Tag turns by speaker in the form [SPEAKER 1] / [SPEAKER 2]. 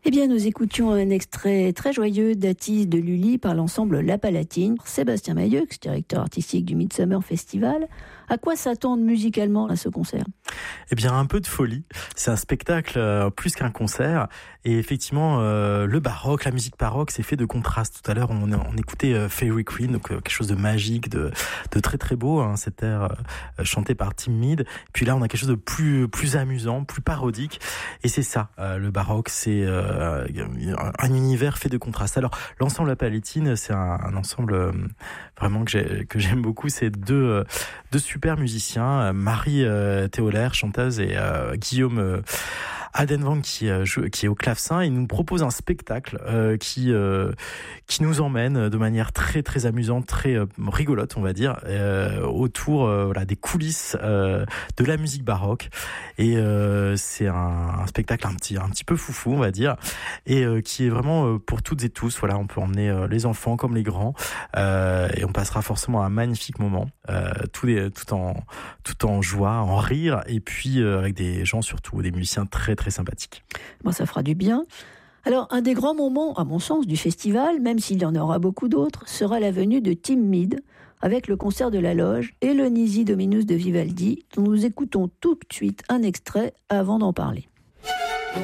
[SPEAKER 1] Eh bien, nous écoutions un extrait très joyeux d'Atis de Lully par l'ensemble La Palatine. Sébastien Mailleux, directeur artistique du Midsummer Festival. À quoi s'attendre musicalement à ce concert ?
[SPEAKER 2] Eh bien, un peu de folie. C'est un spectacle plus qu'un concert. Et effectivement, le baroque, la musique baroque, c'est fait de contrastes. Tout à l'heure, on écoutait Fairy Queen, donc quelque chose de magique, de très très beau. Hein, cet air chanté par Tim Mead. Puis là, on a quelque chose de plus amusant, plus parodique. Et c'est ça, le baroque, c'est un univers fait de contrastes. Alors, l'ensemble La Palatine, c'est un ensemble vraiment que j'aime beaucoup. C'est deux super musiciens, Marie Théolaire, chanteuse, et Guillaume Aldenwang qui est au clavecin. Il nous propose un spectacle qui nous emmène de manière très très amusante, très rigolote, on va dire, autour des coulisses de la musique baroque. Et c'est un spectacle un petit peu foufou, on va dire, et qui est vraiment pour toutes et tous. Voilà, on peut emmener les enfants comme les grands, et on passera forcément un magnifique moment, tout en joie, en rire, et puis avec des gens, surtout des musiciens très très sympathiques.
[SPEAKER 1] Bon, ça fera du bien. Alors, un des grands moments, à mon sens, du festival, même s'il y en aura beaucoup d'autres, sera la venue de Tim Mead, avec le concert de la Loge et le Nisi Dominus de Vivaldi, dont nous écoutons tout de suite un extrait avant d'en parler.